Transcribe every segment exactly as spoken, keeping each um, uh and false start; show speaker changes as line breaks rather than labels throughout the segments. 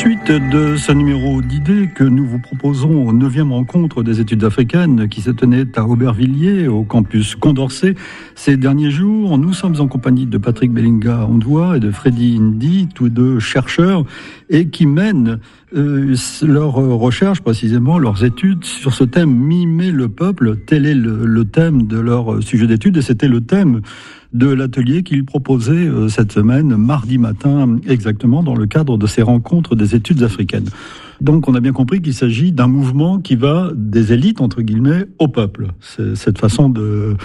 Suite de ce numéro d'idées que nous vous proposons aux neuvième rencontre des études africaines qui se tenait à Aubervilliers, au campus Condorcet. Ces derniers jours, nous sommes en compagnie de Patrick Belinga-Ondoa et de Freddy Ndi, tous deux chercheurs, et qui mènent euh, leurs recherches, précisément leurs études sur ce thème « Mimer le peuple ». Tel est le, le thème de leur sujet d'étude, et c'était le thème de l'atelier qu'ils proposaient euh, cette semaine, mardi matin, exactement, dans le cadre de ces rencontres des études africaines. Donc on a bien compris qu'il s'agit d'un mouvement qui va des élites, entre guillemets, au peuple. C'est cette façon de,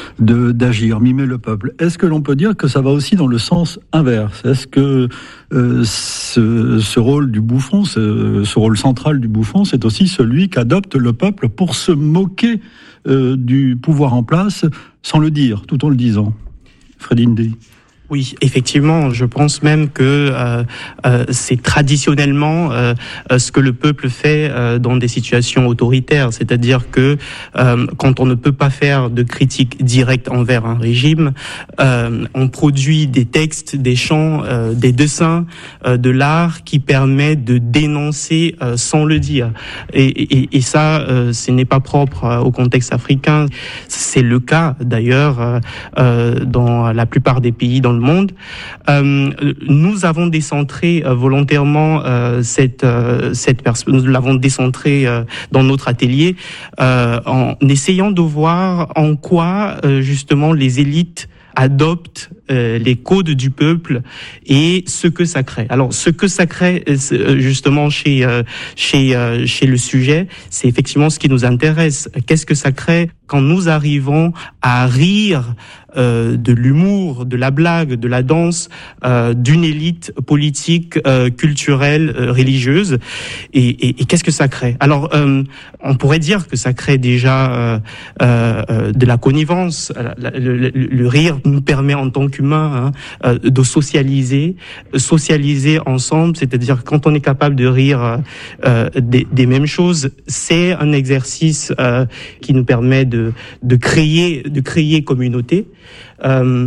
de d'agir, mimer le peuple. Est-ce que l'on peut dire que ça va aussi dans le sens inverse ? Est-ce que euh, ce, ce rôle du bouffon, ce, ce rôle central du bouffon, c'est aussi celui qu'adopte le peuple pour se moquer euh, du pouvoir en place, sans le dire, tout en le disant ? Freddy Ndi.
Oui, effectivement, je pense même que euh, euh, c'est traditionnellement euh, ce que le peuple fait euh, dans des situations autoritaires, c'est-à-dire que euh, quand on ne peut pas faire de critique directe envers un régime, euh, on produit des textes, des chants, euh, des dessins, euh, de l'art qui permet de dénoncer euh, sans le dire. Et, et, et ça, euh, ce n'est pas propre euh, au contexte africain. C'est le cas d'ailleurs euh, dans la plupart des pays dans le monde. Euh, nous avons décentré euh, volontairement euh, cette euh, cette personne, nous l'avons décentré euh, dans notre atelier euh, en essayant de voir en quoi euh, justement les élites adoptent euh, les codes du peuple et ce que ça crée. Alors, ce que ça crée euh, justement chez euh, chez euh, chez le sujet, c'est effectivement ce qui nous intéresse. Qu'est-ce que ça crée quand nous arrivons à rire euh, de l'humour, de la blague, de la danse euh, d'une élite politique, euh, culturelle, euh, religieuse, et, et, et qu'est-ce que ça crée ? Alors, euh, on pourrait dire que ça crée déjà euh, euh, de la connivence. Le, le, le rire nous permet en tant qu'humains hein, de socialiser, socialiser ensemble, c'est-à-dire quand on est capable de rire euh, des, des mêmes choses, c'est un exercice euh, qui nous permet de, de créer, de créer communauté. Euh,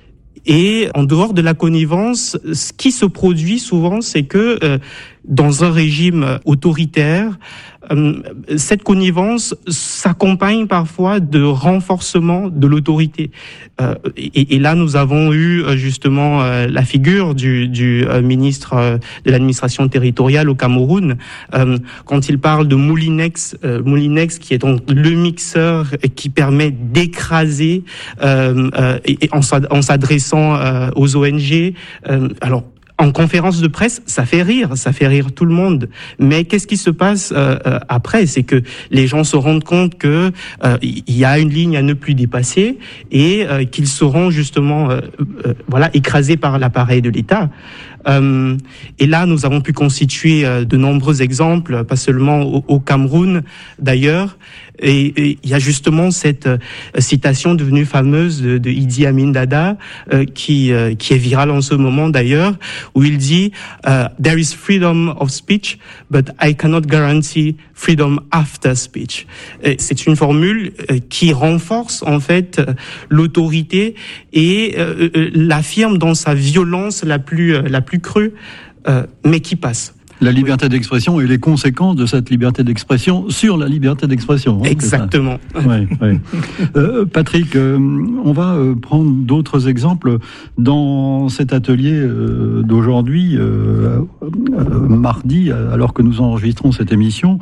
et en dehors de la connivence, ce qui se produit souvent, c'est que euh, dans un régime autoritaire, euh, cette connivence s'accompagne parfois de renforcement de l'autorité. Euh, et, et là, nous avons eu justement euh, la figure du, du euh, ministre euh, de l'administration territoriale au Cameroun, euh, quand il parle de Moulinex, euh, Moulinex qui est donc le mixeur qui permet d'écraser euh, euh, et, et en, en s'adressant euh, aux O N G. Euh, alors, en conférence de presse, ça fait rire, ça fait rire tout le monde. Mais qu'est-ce qui se passe euh, euh, après ? C'est que les gens se rendent compte que euh, il y a une ligne à ne plus dépasser et euh, qu'ils seront justement euh, euh, voilà écrasés par l'appareil de l'État. Euh, et là, nous avons pu constituer euh, de nombreux exemples, pas seulement au, au Cameroun d'ailleurs. Et il y a justement cette euh, citation devenue fameuse de, de Idi Amin Dada, euh, qui euh, qui est virale en ce moment d'ailleurs, où il dit uh, « There is freedom of speech, but I cannot guarantee freedom after speech ». C'est une formule euh, qui renforce en fait l'autorité et euh, euh, l'affirme dans sa violence la plus euh, la plus crue, euh, mais qui passe.
La liberté d'expression et les conséquences de cette liberté d'expression sur la liberté d'expression. Hein,
exactement.
Ouais, ouais. euh, Patrick, euh, on va euh, prendre d'autres exemples dans cet atelier euh, d'aujourd'hui, euh, euh, mardi, alors que nous enregistrons cette émission.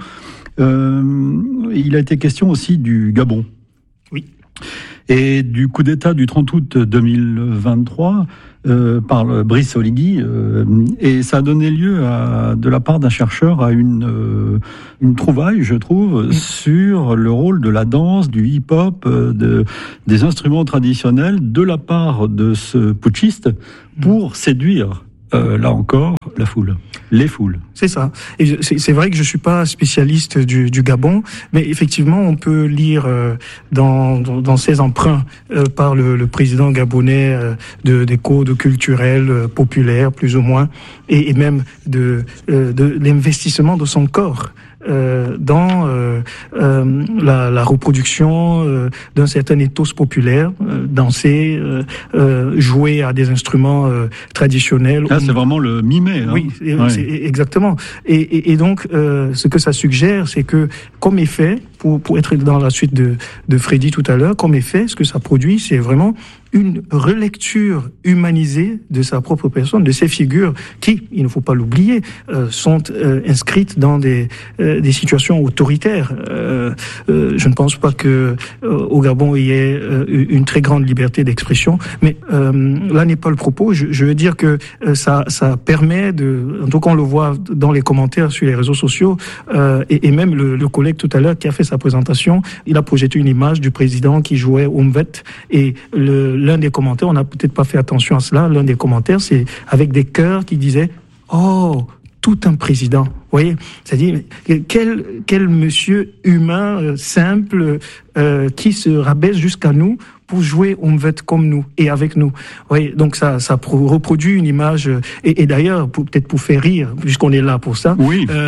Euh, il a été question aussi du Gabon.
Oui.
Et du coup d'État du trente août deux mille vingt-trois euh, par le Brice Oligui, euh, et ça a donné lieu à, de la part d'un chercheur à une euh, une trouvaille, je trouve, mmh. sur le rôle de la danse, du hip-hop, euh, de, des instruments traditionnels de la part de ce putschiste pour mmh. séduire. Euh, là encore, la foule, les foules.
C'est ça. Et c'est, c'est vrai que je suis pas spécialiste du, du Gabon, mais effectivement, on peut lire euh, dans, dans, dans ces emprunts euh, par le, le président gabonais euh, de, des codes culturels euh, populaires, plus ou moins, et, et même de, euh, de l'investissement de son corps euh, dans euh, euh, la, la reproduction euh, d'un certain ethos populaire, euh, danser, euh, euh, jouer à des instruments euh, traditionnels.
Là, c'est vraiment le mimer. Hein.
Oui, ouais. c'est, exactement. Et, et, et donc, euh, ce que ça suggère, c'est que comme effet, pour, pour être dans la suite de, de Freddy tout à l'heure, comme effet, ce que ça produit, c'est vraiment une relecture humanisée de sa propre personne, de ces figures qui, il ne faut pas l'oublier, euh, sont euh, inscrites dans des, euh, des situations autoritaires. Euh, euh, je ne pense pas que euh, au Gabon il y ait euh, une très grande liberté d'expression, mais euh, là n'est pas le propos. Je, je veux dire que euh, ça, ça permet de, en tout cas on le voit dans les commentaires sur les réseaux sociaux, euh, et, et même le, le collègue tout à l'heure qui a fait sa présentation, il a projeté une image du président qui jouait Omvet, et le l'un des commentaires, on n'a peut-être pas fait attention à cela, l'un des commentaires, c'est avec des cœurs qui disaient « Oh, tout un président ». Vous voyez, c'est-à-dire, quel, quel monsieur humain, euh, simple, euh, qui se rabaisse jusqu'à nous pour jouer Omvet comme nous et avec nous. Oui, donc ça, ça pro- reproduit une image. Et, et d'ailleurs, pour, peut-être pour faire rire, puisqu'on est là pour ça.
Oui.
Euh,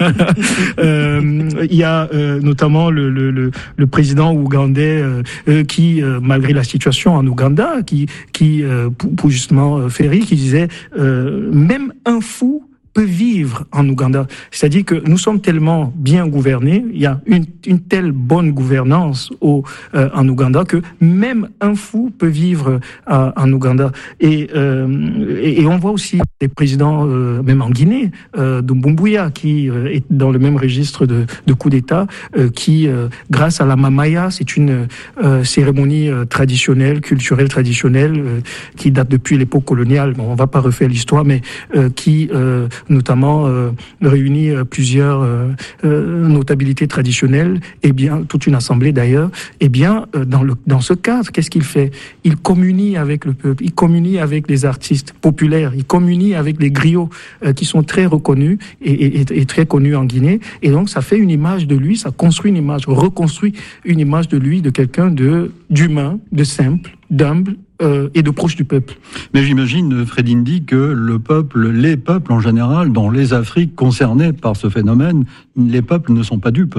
euh, il y a euh, notamment le, le, le, le président ougandais euh, qui, euh, malgré la situation en Ouganda, qui, qui euh, pour, pour justement faire rire, qui disait euh, même un fou peut vivre en Ouganda. C'est-à-dire que nous sommes tellement bien gouvernés, il y a une, une telle bonne gouvernance au, euh, en Ouganda que même un fou peut vivre euh, en Ouganda. Et, euh, et, et on voit aussi des présidents, euh, même en Guinée, euh, de Doumbouya, qui euh, est dans le même registre de, de coup d'État, euh, qui, euh, grâce à la Mamaya, c'est une euh, cérémonie euh, traditionnelle, culturelle traditionnelle, euh, qui date depuis l'époque coloniale. Bon, on va pas refaire l'histoire, mais euh, qui euh, notamment euh, réunit euh, plusieurs euh, euh, notabilités traditionnelles, et bien toute une assemblée d'ailleurs. Et bien euh, dans le dans ce cadre, qu'est-ce qu'il fait? Il communie avec le peuple, il communie avec les artistes populaires, il communie avec les griots euh, qui sont très reconnus et, et, et très connus en Guinée. Et donc ça fait une image de lui, ça construit une image, reconstruit une image de lui, de quelqu'un de d'humain, de simple, d'humble. Euh, et de proche du peuple.
Mais j'imagine, Freddy Ndi, que le peuple, les peuples en général, dans les Afriques concernées par ce phénomène, les peuples ne sont pas dupes.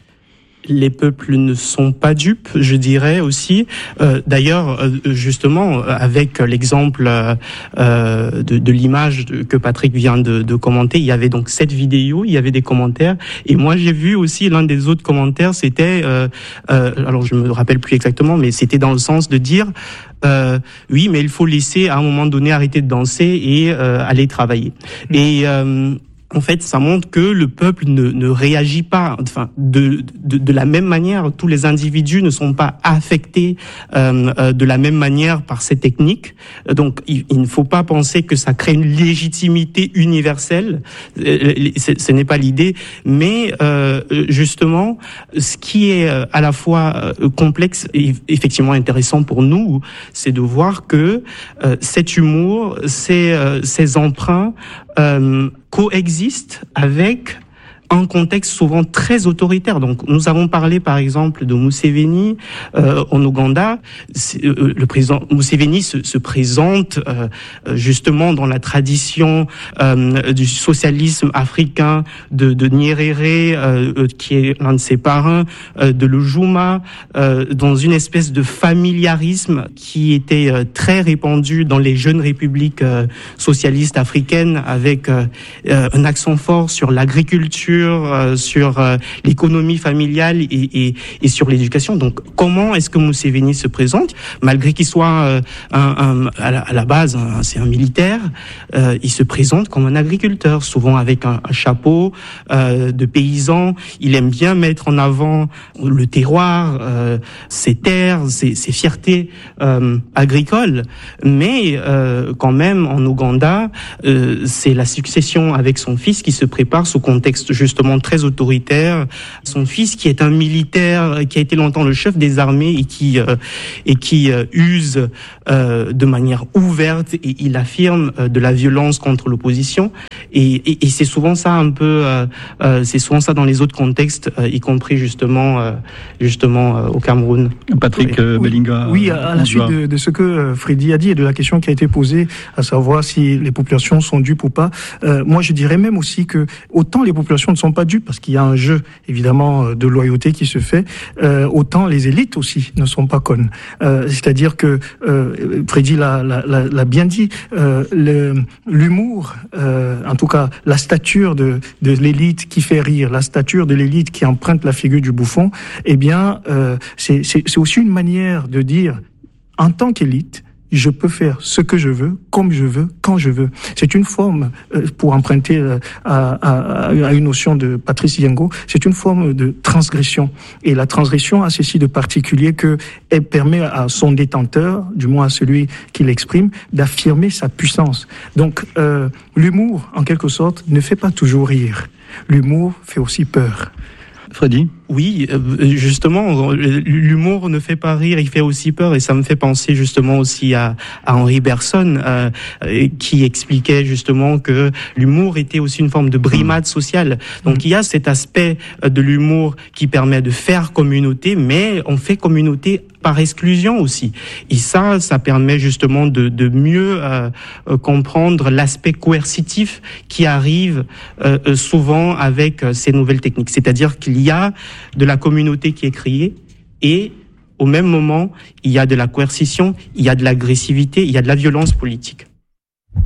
Les peuples ne sont pas dupes, je dirais aussi. Euh, d'ailleurs, justement, avec l'exemple euh, de, de l'image que Patrick vient de, de commenter, il y avait donc cette vidéo, il y avait des commentaires, et moi j'ai vu aussi l'un des autres commentaires, c'était, euh, euh, alors je me rappelle plus exactement, mais c'était dans le sens de dire, euh, oui, mais il faut laisser à un moment donné arrêter de danser et euh, aller travailler. Mmh. Et euh, en fait, ça montre que le peuple ne, ne réagit pas, enfin, de, de, de la même manière. Tous les individus ne sont pas affectés euh, euh, de la même manière par ces techniques. Donc, il, il ne faut pas penser que ça crée une légitimité universelle. Euh, ce, ce n'est pas l'idée. Mais euh, justement, ce qui est à la fois complexe et effectivement intéressant pour nous, c'est de voir que euh, cet humour, ces, euh, ces emprunts euh, coexistent avec un contexte souvent très autoritaire. Donc, nous avons parlé, par exemple, de Museveni euh, en Ouganda. Euh, le président Museveni se, se présente euh, justement dans la tradition euh, du socialisme africain de, de Nyerere, euh, qui est l'un de ses parrains, euh, de Lujuma, euh, dans une espèce de familiarisme qui était euh, très répandu dans les jeunes républiques euh, socialistes africaines, avec euh, un accent fort sur l'agriculture, sur euh, l'économie familiale et, et, et sur l'éducation. Donc, comment est-ce que Museveni se présente, malgré qu'il soit euh, un, un, à, la, à la base, un, c'est un militaire, euh, il se présente comme un agriculteur, souvent avec un, un chapeau euh, de paysan. Il aime bien mettre en avant le terroir, euh, ses terres, ses, ses fiertés euh, agricoles. Mais euh, quand même, en Ouganda, euh, c'est la succession avec son fils qui se prépare sous contexte justement très autoritaire. Son fils, qui est un militaire, qui a été longtemps le chef des armées et qui euh, et qui euh, use euh, de manière ouverte, et il affirme euh, de la violence contre l'opposition. et, et, et c'est souvent ça un peu, euh, euh, c'est souvent ça dans les autres contextes, euh, y compris justement, euh, justement euh, au Cameroun.
Patrick
oui.
Belinga.
Oui, à, à la suite de, de ce que Freddy a dit et de la question qui a été posée, à savoir si les populations sont dupes ou pas, euh, moi je dirais même aussi que autant les populations ne sont pas dupes, parce qu'il y a un jeu évidemment de loyauté qui se fait, euh, autant les élites aussi ne sont pas connes. Euh, c'est-à-dire que euh, Freddy l'a, l'a, l'a bien dit, euh, le, l'humour, euh, en tout cas la stature de, de l'élite qui fait rire, la stature de l'élite qui emprunte la figure du bouffon, eh bien euh, c'est, c'est, c'est aussi une manière de dire, en tant qu'élite, je peux faire ce que je veux, comme je veux, quand je veux. C'est une forme, euh, pour emprunter euh, à, à, à une notion de Patrice Yengo, c'est une forme de transgression. Et la transgression a ceci de particulier que elle permet à son détenteur, du moins à celui qui l'exprime, d'affirmer sa puissance. Donc euh, l'humour, en quelque sorte, ne fait pas toujours rire. L'humour fait aussi peur.
Freddy ?
Oui, justement, l'humour ne fait pas rire, il fait aussi peur, et ça me fait penser justement aussi à, à Henri Bergson, euh, qui expliquait justement que l'humour était aussi une forme de brimade sociale. Donc mmh. il y a cet aspect de l'humour qui permet de faire communauté, mais on fait communauté par exclusion aussi. Et ça, ça permet justement de, de mieux euh, comprendre l'aspect coercitif qui arrive euh, souvent avec ces nouvelles techniques. C'est-à-dire qu'il y a de la communauté qui est créée et au même moment, il y a de la coercition, il y a de l'agressivité, il y a de la violence politique.